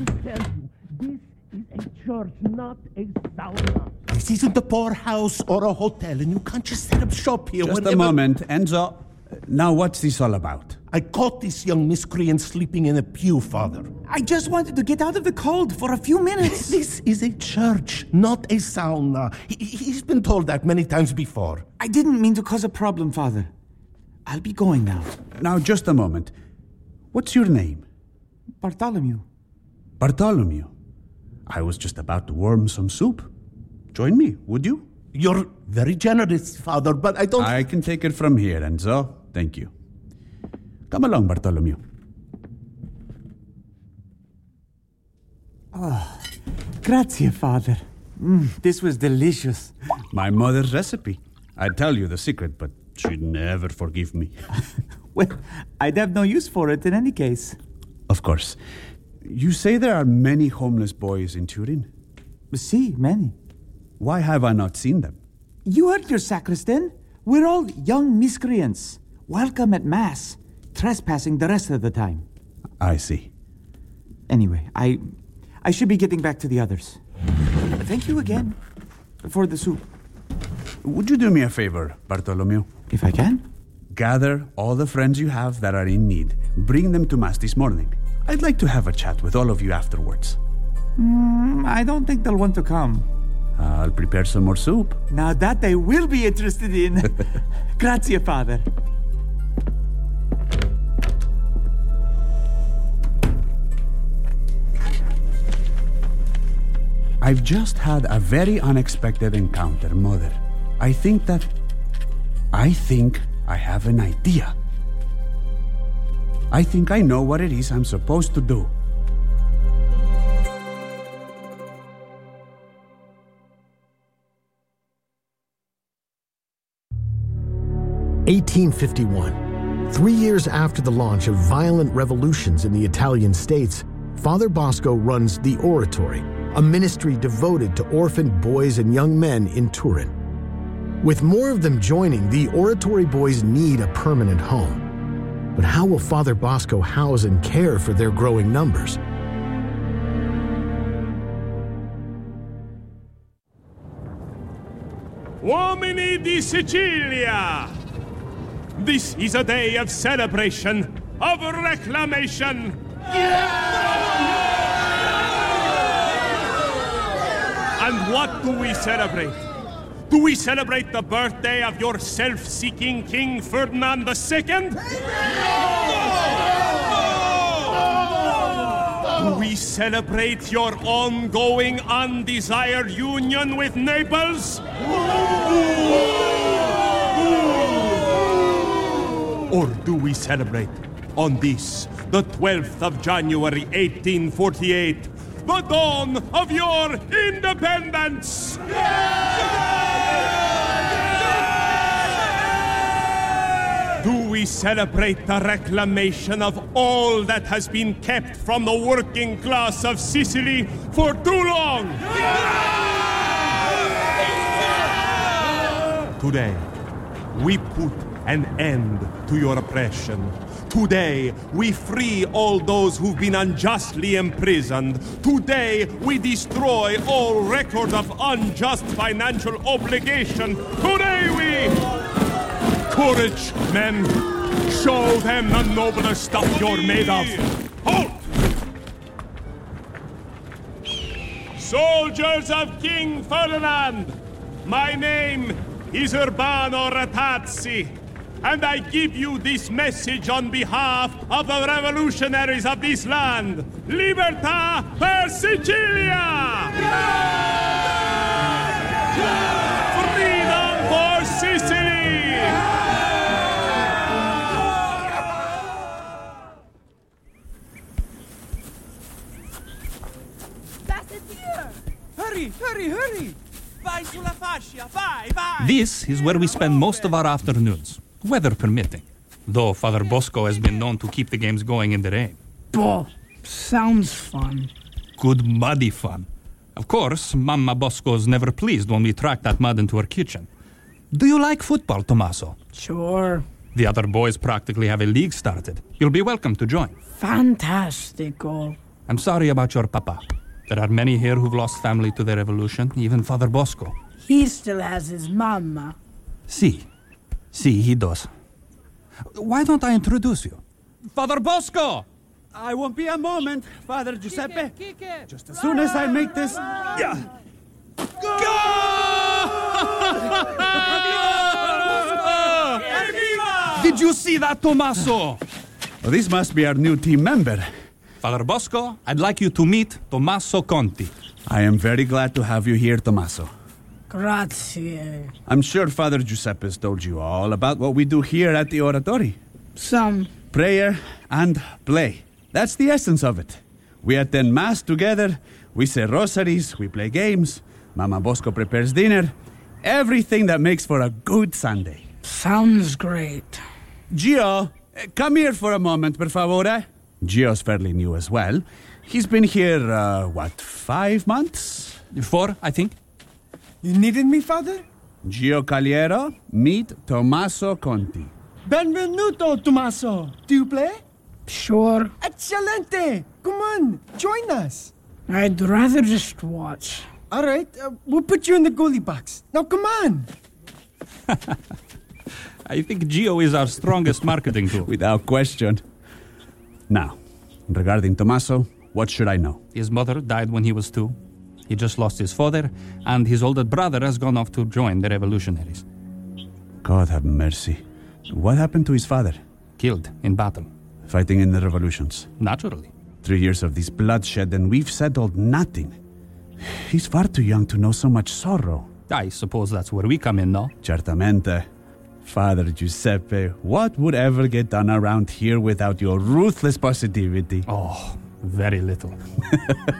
tell you, this is a church, not a sauna. This isn't a poorhouse or a hotel, and you can't just set up shop here. Just a moment, Enzo. Now what's this all about? I caught this young miscreant sleeping in a pew, Father. I just wanted to get out of the cold for a few minutes. This is a church, not a sauna. He's been told that many times before. I didn't mean to cause a problem, Father. I'll be going now. Now, just a moment. What's your name? Bartholomew. Bartholomew. I was just about to warm some soup. Join me, would you? You're very generous, Father, but I don't... I can take it from here, Enzo. Thank you. Come along, Bartholomew. Oh, grazie, Father. This was delicious. My mother's recipe. I'd tell you the secret, but she'd never forgive me. Well, I'd have no use for it in any case. Of course. You say there are many homeless boys in Turin? Si, many. Why have I not seen them? You heard your sacristan. We're all young miscreants. Welcome at Mass. Trespassing the rest of the time. I see. Anyway, I should be getting back to the others. Thank you again for the soup. Would you do me a favor, Bartholomew? If I can? Gather all the friends you have that are in need. Bring them to Mass this morning. I'd like to have a chat with all of you afterwards. I don't think they'll want to come. I'll prepare some more soup. Now that they will be interested in. Grazie, Father. I've just had a very unexpected encounter, Mother. I think I have an idea. I think I know what it is I'm supposed to do. (1851). 3 years after the launch of violent revolutions in the Italian states, Father Bosco runs the Oratory, a ministry devoted to orphaned boys and young men in Turin. With more of them joining, the Oratory boys need a permanent home. But how will Father Bosco house and care for their growing numbers? Uomini di Sicilia! This is a day of celebration, of reclamation. And what do we celebrate? Do we celebrate the birthday of your self-seeking King Ferdinand II? Do we celebrate your ongoing undesired union with Naples? Or do we celebrate on this, the 12th of January 1848, the dawn of your independence? Do we celebrate the reclamation of all that has been kept from the working class of Sicily for too long? Today, we put an end to your oppression. Today, we free all those who've been unjustly imprisoned. Today, we destroy all record of unjust financial obligation. Today, we... Courage, men. Show them the nobler stuff you're made of. Halt! Soldiers of King Ferdinand, my name is Urbano Ratazzi, and I give you this message on behalf of the revolutionaries of this land. Libertà per Sicilia! Freedom for Sicily! Hurry! Vai sulla fascia, vai! This is where we spend most of our afternoons, weather permitting. Though Father Bosco has been known to keep the games going in the rain. Oh, sounds fun. Good muddy fun. Of course, Mamma Bosco's never pleased when we track that mud into her kitchen. Do you like football, Tommaso? Sure. The other boys practically have a league started. You'll be welcome to join. Fantastico. I'm sorry about your papa. There are many here who've lost family to the revolution, even Father Bosco. He still has his mama. Si, he does. Why don't I introduce you? Father Bosco! I won't be a moment, Father Giuseppe. Kike. Just as soon as I make this... Yeah. Did you see that, Tommaso? Well, this must be our new team member. Father Bosco, I'd like you to meet Tommaso Conti. I am very glad to have you here, Tommaso. Grazie. I'm sure Father Giuseppe's told you all about what we do here at the Oratory. Some. Prayer and play. That's the essence of it. We attend Mass together, we say rosaries, we play games, Mama Bosco prepares dinner. Everything that makes for a good Sunday. Sounds great. Gio, come here for a moment, per favore. Gio's fairly new as well. He's been here, 5 months? 4, I think. You needed me, Father? Gio Caliero, meet Tommaso Conti. Benvenuto, Tommaso. Do you play? Sure. Excelente. Come on, join us. I'd rather just watch. All right, we'll put you in the goalie box. Now, come on. I think Gio is our strongest marketing tool. Without question. Now, regarding Tommaso, what should I know? His mother died when he was 2. He just lost his father, and his older brother has gone off to join the revolutionaries. God have mercy. What happened to his father? Killed in battle. Fighting in the revolutions. Naturally. 3 years of this bloodshed, and we've settled nothing. He's far too young to know so much sorrow. I suppose that's where we come in, no? Certamente. Father Giuseppe, what would ever get done around here without your ruthless positivity? Oh, very little.